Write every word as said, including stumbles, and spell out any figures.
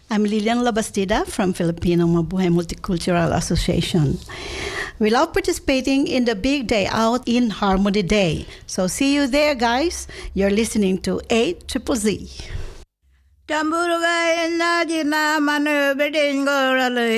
I'm Lilian Labastida from Filipino Mabuhay Multicultural Association. We love participating in the Big Day Out in Harmony Day. So see you there, guys. You're listening to A Triple Z.